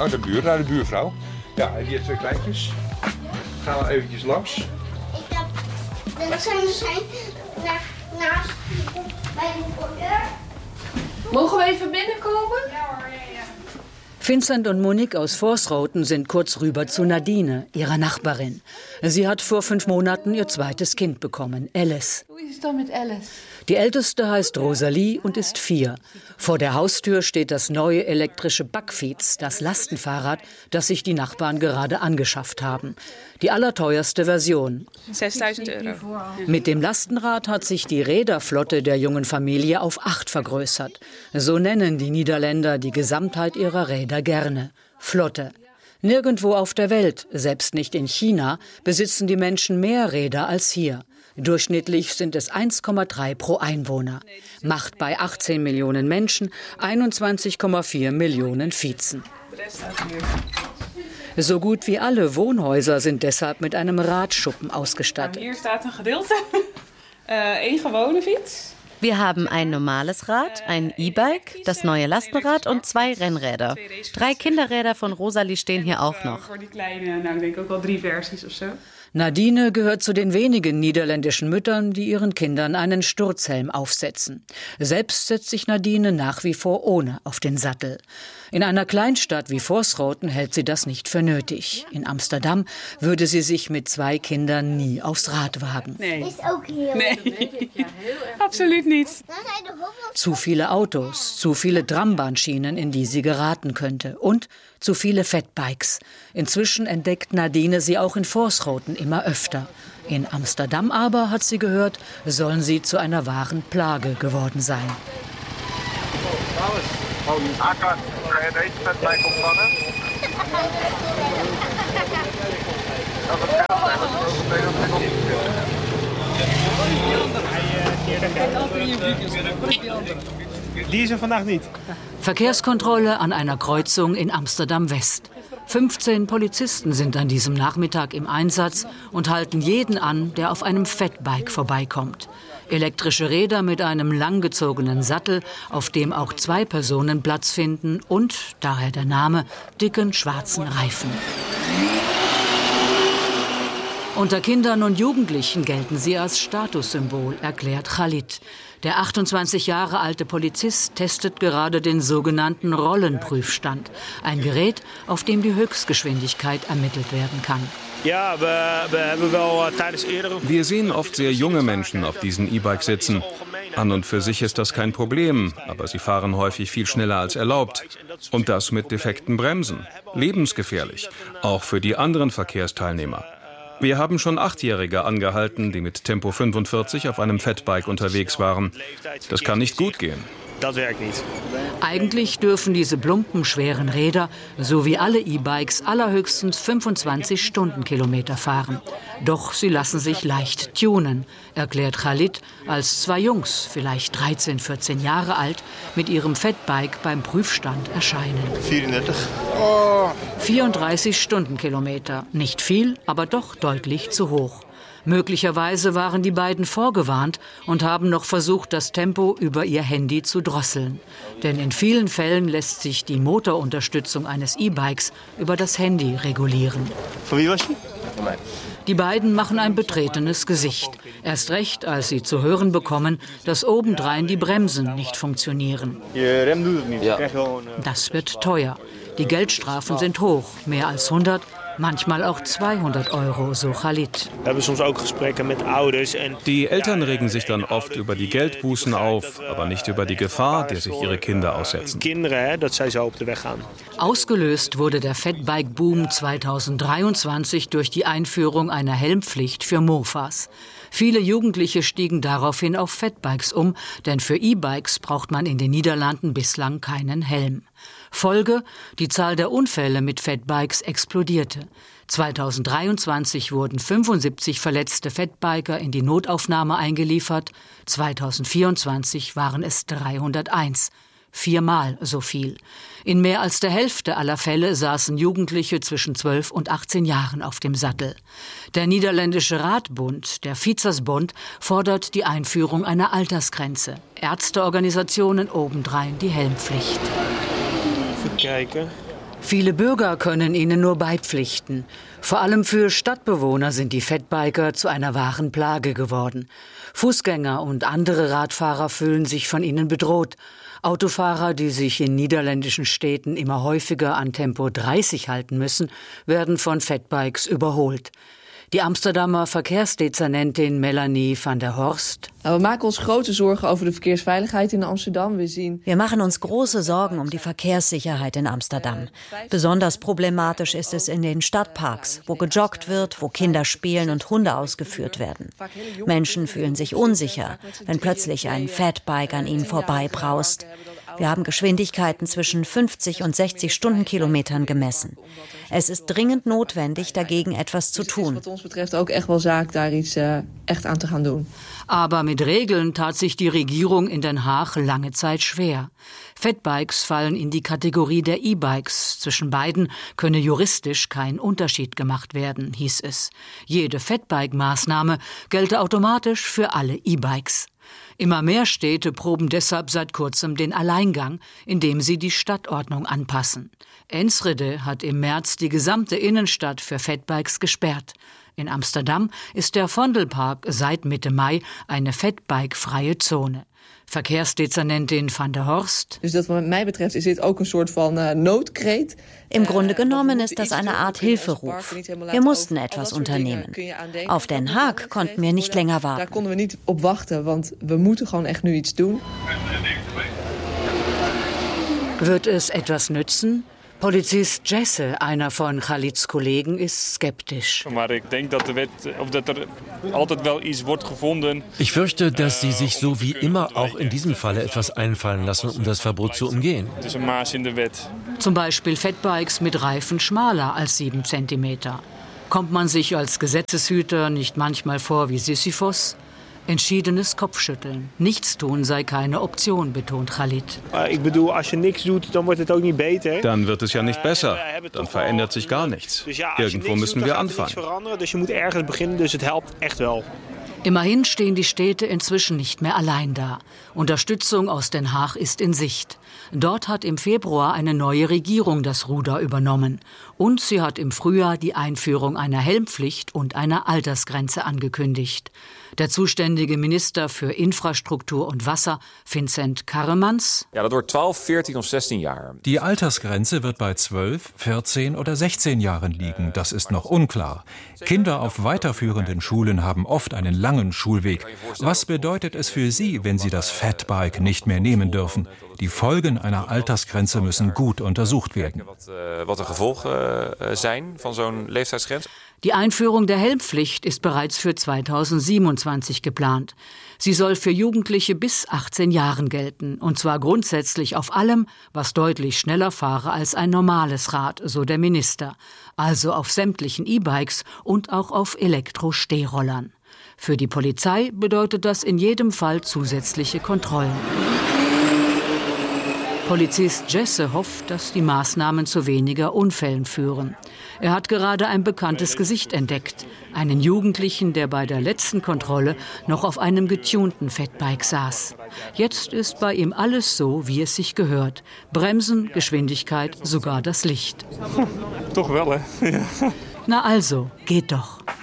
Oh, de buurvrouw. Ja, die heeft 2 kleintjes. Gaan we eventjes langs. Dat zijn naast bij de voordeur. Mogen we even binnenkomen? Ja hoor, ja. Vincent und Monique aus Vorsroten sind kurz rüber zu Nadine, ihrer Nachbarin. Sie hat vor 5 Monaten ihr zweites Kind bekommen, Alice. Hoe is het dan met Alice? Die älteste heißt Rosalie und ist 4. Vor der Haustür steht das neue elektrische Backfiets, das Lastenfahrrad, das sich die Nachbarn gerade angeschafft haben. Die allerteuerste Version. 6.000 €. Mit dem Lastenrad hat sich die Räderflotte der jungen Familie auf 8 vergrößert. So nennen die Niederländer die Gesamtheit ihrer Räder gerne. Flotte. Nirgendwo auf der Welt, selbst nicht in China, besitzen die Menschen mehr Räder als hier. Durchschnittlich sind es 1,3 pro Einwohner. Macht bei 18 Millionen Menschen 21,4 Millionen Fietsen. So gut wie alle Wohnhäuser sind deshalb mit einem Radschuppen ausgestattet. Hier staat een gedeelte. 1 gewone fiets. Wir haben ein normales Rad, ein E-Bike, das neue Lastenrad und 2 Rennräder. 3 Kinderräder von Rosalie stehen hier auch noch. Voor die kleine, nou ik denk ook wel 3 versies of zo. Nadine gehört zu den wenigen niederländischen Müttern, die ihren Kindern einen Sturzhelm aufsetzen. Selbst setzt sich Nadine nach wie vor ohne auf den Sattel. In einer Kleinstadt wie Vorsroten hält sie das nicht für nötig. In Amsterdam würde sie sich mit 2 Kindern nie aufs Rad wagen. Nee. Is ook heel. Nee. Absoluut niet. Dan zijn de hobbels. Zu viele Autos, zu viele Trambahnschienen, in die sie geraten könnte. Und zu viele Fatbikes. Inzwischen entdeckt Nadine sie auch in Vorsroten immer öfter. In Amsterdam aber, hat sie gehört, sollen sie zu einer wahren Plage geworden sein. Akka, kan je deze Fatbike opvangen? Dat is geld, hè? Dat is Die is er vandaag niet. Verkehrskontrolle an einer Kreuzung in Amsterdam-West. 15 Polizisten sind an diesem Nachmittag im Einsatz und halten jeden an, der auf einem Fatbike vorbeikommt. Elektrische Räder mit einem langgezogenen Sattel, auf dem auch 2 Personen Platz finden und, daher der Name, dicken schwarzen Reifen. Unter Kindern und Jugendlichen gelten sie als Statussymbol, erklärt Khalid. Der 28 Jahre alte Polizist testet gerade den sogenannten Rollenprüfstand. Ein Gerät, auf dem die Höchstgeschwindigkeit ermittelt werden kann. Ja, Wir sehen oft sehr junge Menschen auf diesen E-Bikes sitzen. An und für sich ist das kein Problem, aber sie fahren häufig viel schneller als erlaubt. Und das mit defekten Bremsen. Lebensgefährlich, auch für die anderen Verkehrsteilnehmer. Wir haben schon 8-Jährige angehalten, die mit Tempo 45 auf einem Fatbike unterwegs waren. Das kann nicht gut gehen. Dat werkt niet. Eigentlich dürfen diese plumpen, schweren Räder, so wie alle E-Bikes, allerhöchstens 25 Stundenkilometer fahren. Doch sie lassen sich leicht tunen, erklärt Khalid, als 2 Jungs, vielleicht 13, 14 Jahre alt, mit ihrem Fatbike beim Prüfstand erscheinen. 34 Stundenkilometer. Nicht viel, aber doch deutlich zu hoch. Möglicherweise waren die beiden vorgewarnt und haben noch versucht, das Tempo über ihr Handy zu drosseln. Denn in vielen Fällen lässt sich die Motorunterstützung eines E-Bikes über das Handy regulieren. Van wie was je? Die beiden machen ein betretenes Gesicht. Erst recht, als sie zu hören bekommen, dass obendrein die Bremsen nicht funktionieren. Je rem doet het niet. Je krijgt gewoon, Das wird teuer. Die Geldstrafen sind hoch, mehr als 100, manchmal auch 200 €, so Khalid. We hebben soms ook gesprekken met ouders. Die Eltern regen sich dann oft über die Geldbußen auf, aber nicht über die Gefahr, der sich ihre Kinder aussetzen. Kinderen, dat zij zo op de weg gaan. Ausgelöst wurde der Fatbike-Boom 2023 durch die Einführung einer Helmpflicht für Mofas. Viele Jugendliche stiegen daraufhin auf Fatbikes um, denn für E-Bikes braucht man in den Niederlanden bislang keinen Helm. Folge: die Zahl der Unfälle mit Fatbikes explodierte. 2023 wurden 75 verletzte Fatbiker in die Notaufnahme eingeliefert. 2024 waren es 301. 4-mal so viel. In mehr als der Hälfte aller Fälle saßen Jugendliche zwischen 12 und 18 Jahren auf dem Sattel. Der niederländische Radbund, der Fietsersbond, fordert die Einführung einer Altersgrenze. Ärzteorganisationen obendrein die Helmpflicht. Even kijken. Viele Bürger können ihnen nur beipflichten. Vor allem für Stadtbewohner sind die Fatbiker zu einer wahren Plage geworden. Fußgänger und andere Radfahrer fühlen sich von ihnen bedroht. Autofahrer, die sich in niederländischen Städten immer häufiger an Tempo 30 halten müssen, werden von Fatbikes überholt. Die Amsterdamer Verkehrsdezernentin Melanie van der Horst. We maken ons grote zorgen over de verkeersveiligheid in Amsterdam. Wir machen uns große Sorgen um die Verkehrssicherheit in Amsterdam. Besonders problematisch ist es in den Stadtparks, wo gejoggt wird, wo Kinder spielen und Hunde ausgeführt werden. Menschen fühlen sich unsicher, wenn plötzlich ein Fatbike an ihnen vorbeibraust. Wir haben Geschwindigkeiten zwischen 50 und 60 Stundenkilometern gemessen. Es ist dringend notwendig, dagegen etwas zu tun. Wat ons betreft ook echt wel zaak daar iets echt aan te gaan doen. Aber mit Regeln tat sich die Regierung in Den Haag lange Zeit schwer. Fatbikes fallen in die Kategorie der E-Bikes. Zwischen beiden könne juristisch kein Unterschied gemacht werden, hieß es. Jede Fatbike-Maßnahme gelte automatisch für alle E-Bikes. Immer mehr Städte proben deshalb seit kurzem den Alleingang, indem sie die Stadtordnung anpassen. Enschede hat im März die gesamte Innenstadt für Fatbikes gesperrt. In Amsterdam ist der Vondelpark seit Mitte Mai eine Fatbike-freie Zone. Verkehrsdezernentin van der Horst. Dus dat wat mij betreft is dit ook een soort van noodkreet. Im Grunde genommen ist das eine Art Hilferuf. Wir mussten etwas unternehmen. Auf Den Haag konnten wir nicht länger warten. Daar konden we niet op wachten, want we moeten gewoon echt nu iets doen. Wird es etwas nützen? Polizist Jesse, einer von Khalids Kollegen, ist skeptisch. Ich fürchte, dass sie sich so wie immer auch in diesem Falle etwas einfallen lassen, um das Verbot zu umgehen. Zum Beispiel Fatbikes mit Reifen schmaler als 7 cm. Kommt man sich als Gesetzeshüter nicht manchmal vor wie Sisyphos? Entschiedenes Kopfschütteln. Nichtstun sei keine Option, betont Khalid. Ich bedoel, als je niks doet, dan wordt het ook niet beter. Dann wird es ja nicht besser. Dann verändert sich gar nichts. Irgendwo müssen wir anfangen. Dus je moet ergens beginnen, dus het helpt echt wel. Immerhin stehen die Städte inzwischen nicht mehr allein da. Unterstützung aus Den Haag ist in Sicht. Dort hat im Februar eine neue Regierung das Ruder übernommen. Und sie hat im Frühjahr die Einführung einer Helmpflicht und einer Altersgrenze angekündigt. Der zuständige Minister für Infrastruktur und Wasser, Vincent Karremans. Ja, dat wordt 12, 14 of 16 jaar. Die Altersgrenze wird bei 12, 14 oder 16 Jahren liegen. Das ist noch unklar. Kinder auf weiterführenden Schulen haben oft einen langen Schulweg. Was bedeutet es für sie, wenn sie das Fatbike nicht mehr nehmen dürfen? Die Folgen einer Altersgrenze müssen gut untersucht werden. Wat de gevolgen zijn van zo'n leeftijdsgrens? Die Einführung der Helmpflicht ist bereits für 2027 geplant. Sie soll für Jugendliche bis 18 Jahren gelten, und zwar grundsätzlich auf allem, was deutlich schneller fahre als ein normales Rad, so der Minister. Also auf sämtlichen E-Bikes und auch auf Elektro-Stehrollern. Für die Polizei bedeutet das in jedem Fall zusätzliche Kontrollen. Polizist Jesse hofft, dass die Maßnahmen zu weniger Unfällen führen. Er hat gerade ein bekanntes Gesicht entdeckt. Einen Jugendlichen, der bei der letzten Kontrolle noch auf einem getunten Fatbike saß. Jetzt ist bei ihm alles so, wie es sich gehört. Bremsen, Geschwindigkeit, sogar das Licht. Toch wel, hè? Ja. Na also, geht doch.